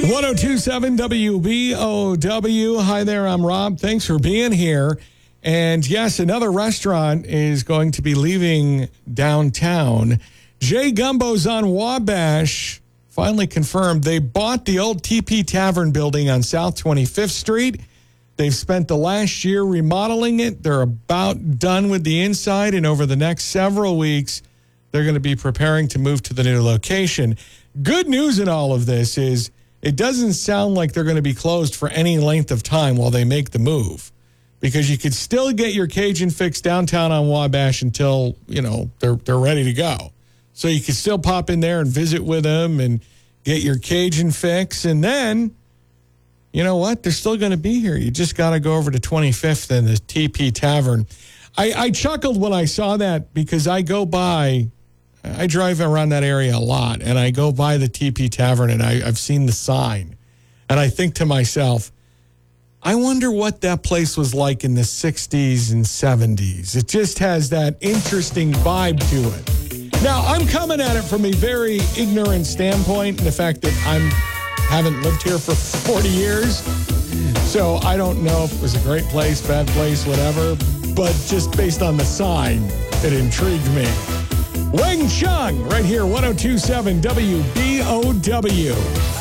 1027 WBOW. Hi there, I'm Rob. Thanks for being here. And yes, another restaurant is going to be leaving downtown. Jay Gumbo's on Wabash finally confirmed they bought the old TP Tavern building on South 25th Street. They've spent the last year remodeling it. They're about done with the inside, and over the next several weeks, they're going to be preparing to move to the new location. Good news in all of this is it doesn't sound like they're going to be closed for any length of time while they make the move, because you could still get your Cajun fix downtown on Wabash until, you know, they're ready to go. So you could still pop in there and visit with them and get your Cajun fix. And then, you know what? They're still going to be here. You just got to go over to 25th and the TP Tavern. I chuckled when I saw that because I drive around that area a lot, and I go by the TP Tavern, and I've seen the sign. And I think to myself, I wonder what that place was like in the 60s and 70s. It just has that interesting vibe to it. Now, I'm coming at it from a very ignorant standpoint, in the fact that I haven't lived here for 40 years. So I don't know if it was a great place, bad place, whatever. But just based on the sign, it intrigued me. Wang Chung, right here, 1027 WBOW.